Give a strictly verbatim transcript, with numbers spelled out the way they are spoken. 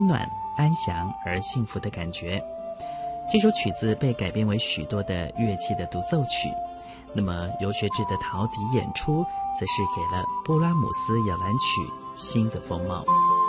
暖、安详而幸福的感觉。这首曲子被改编为许多的乐器的独奏曲，那么尤学志的陶笛演出则是给了布拉姆斯摇篮曲新的风貌。